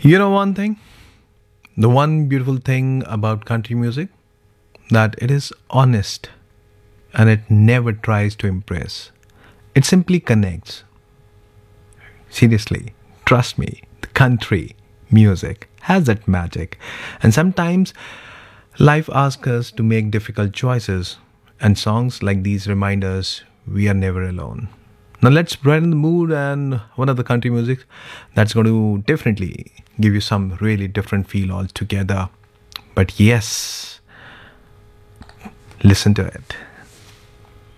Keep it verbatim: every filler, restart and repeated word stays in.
You know one thing? The one beautiful thing about country music? That it is honest and it never tries to impress. It simply connects. Seriously, trust me, the country music has that magic. And sometimes life asks us to make difficult choices, and songs like these remind us we are never alone. Now let's brighten the mood and one of the country music that's going to definitely give you some really different feel altogether. But yes, listen to it.